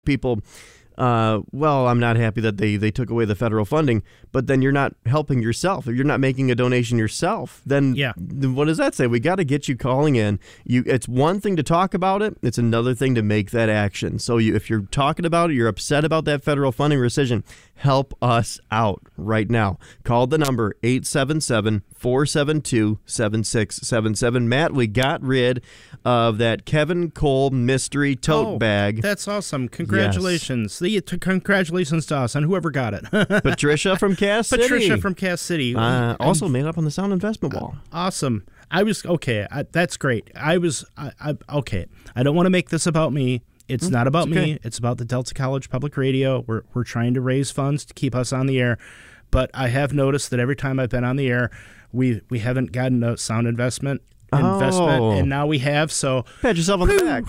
people, well, I'm not happy that they took away the federal funding, but then you're not helping yourself. If you're not making a donation yourself, then what does that say? We got to get you calling in. It's one thing to talk about it. It's another thing to make that action. So if you're talking about it, you're upset about that federal funding rescission, help us out right now. Call the number 877-472-7677. Matt, we got rid of that Kevin Cole mystery tote bag. That's awesome. Congratulations. Yes. Congratulations to us and whoever got it. Patricia from Cass City. Patricia from Cass City. Also made up on the Sound Investment Wall. Awesome. That's great. Okay. I don't want to make this about me. It's not about me. It's about the Delta College Public Radio. We're trying to raise funds to keep us on the air. But I have noticed that every time I've been on the air, we haven't gotten a sound investment, and now we have. So pat yourself on the back.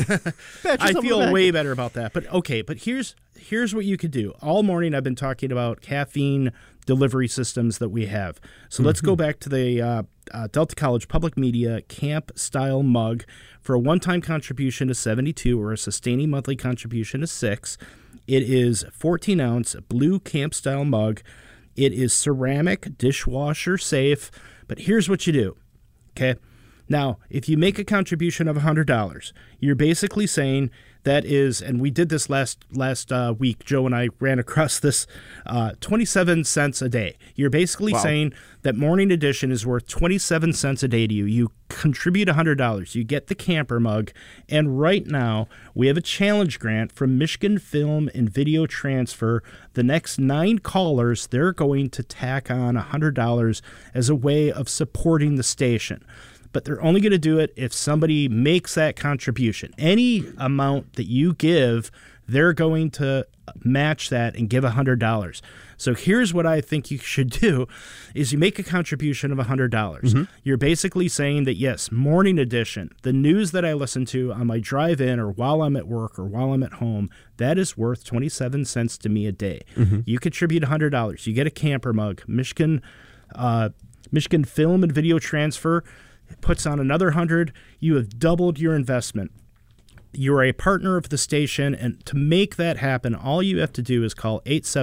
I feel way better about that. But here's what you could do. All morning I've been talking about caffeine delivery systems that we have. So let's go back to the Delta College Public Media Camp-style mug. For a one-time contribution to $72 or a sustaining monthly contribution to $6, it is 14-ounce blue camp-style mug. It is ceramic, dishwasher safe. But here's what you do, okay? Now, if you make a contribution of $100, you're basically saying that is, and we did this last week, Joe and I ran across this, 27 cents a day. You're basically saying that Morning Edition is worth 27 cents a day to you. You contribute $100. You get the camper mug. And right now, we have a challenge grant from Michigan Film and Video Transfer. The next 9 callers, they're going to tack on $100 as a way of supporting the station. But they're only going to do it if somebody makes that contribution. Any amount that you give, they're going to match that and give $100. So here's what I think you should do is you make a contribution of $100. You're basically saying that, yes, Morning Edition, the news that I listen to on my drive in or while I'm at work or while I'm at home, that is worth 27 cents to me a day. You contribute $100. You get a camper mug. Michigan Film and Video Transfer puts on another 100. You have doubled your investment. You're a partner of the station, and to make that happen, all you have to do is call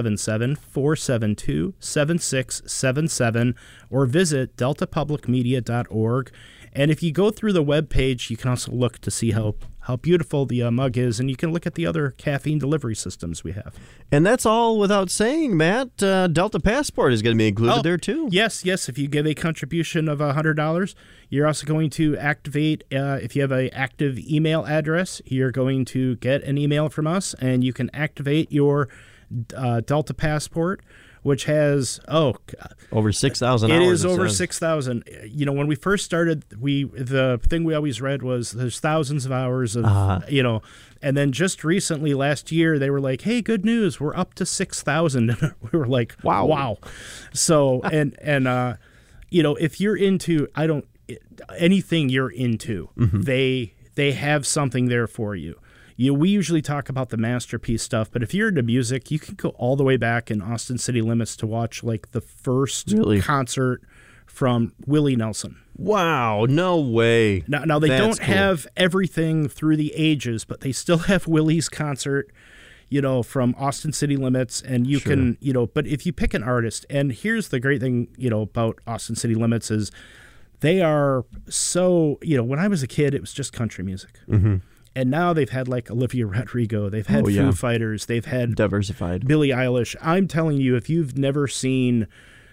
877-472-7677 or visit deltapublicmedia.org. And if you go through the webpage, you can also look to see how beautiful the mug is, and you can look at the other caffeine delivery systems we have. And that's all without saying, Matt, Delta Passport is going to be included there too. Yes. If you give a contribution of $100, you're also going to activate, if you have an active email address, you're going to get an email from us, and you can activate your Delta Passport, which has, over 6,000 hours. It is over 6,000. You know, when we first started, the thing we always read was there's thousands of hours of, and then just recently, last year, they were like, hey, good news, we're up to 6,000. And we were like, wow. So, and if you're into, anything you're into, they have something there for you. We usually talk about the masterpiece stuff, but if you're into music, you can go all the way back in Austin City Limits to watch like the first concert from Willie Nelson. Wow, no way. Now they don't have everything through the ages, but they still have Willie's concert, from Austin City Limits, and you can, but if you pick an artist, and here's the great thing, about Austin City Limits is they are so, when I was a kid, it was just country music. And now they've had like Olivia Rodrigo, they've had Foo Fighters, they've had diversified Billie Eilish. I'm telling you, if you've never seen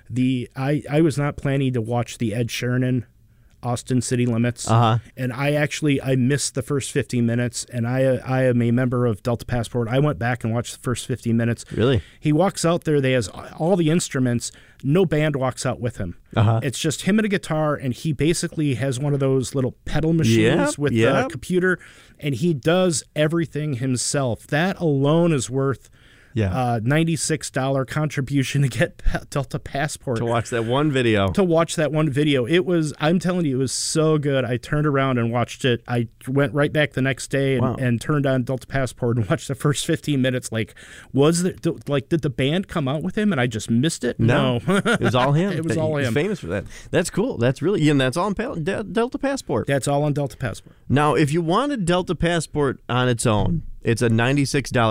I was not planning to watch the Ed Sheeran Austin City Limits, and I missed the first 15 minutes, and I am a member of Delta Passport. I went back and watched the first 15 minutes. Really? He walks out there, they has all the instruments, no band walks out with him. It's just him and a guitar, and he basically has one of those little pedal machines with the computer, and he does everything himself. That alone is worth $96 contribution to get Delta Passport. To watch that one video. I'm telling you, it was so good. I turned around and watched it. I went right back the next day and turned on Delta Passport and watched the first 15 minutes. Like, did the band come out with him and I just missed it? No. It was all him. It was all him. He's famous for that. That's cool. That's really, and that's all on Delta Passport. That's all on Delta Passport. Now, if you wanted Delta Passport on its own, It's a $96